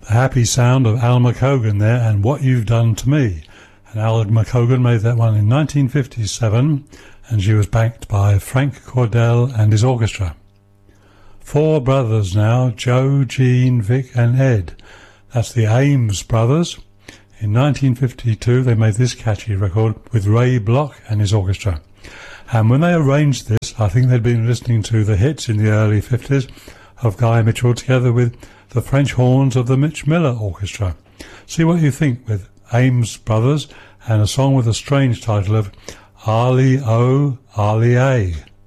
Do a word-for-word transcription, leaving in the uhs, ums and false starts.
The happy sound of Al McCogan there, and What You've Done to Me. And Al McCogan made that one in nineteen fifty-seven, and she was backed by Frank Cordell and his orchestra. Four brothers now, Joe, Gene, Vic and Ed. That's the Ames brothers. In nineteen fifty-two they made this catchy record with Ray Bloch and his orchestra. And when they arranged this, I think they'd been listening to the hits in the early fifties of Guy Mitchell together with the French horns of the Mitch Miller Orchestra. See what you think with Ames Brothers and a song with a strange title of Ali O, Ali A.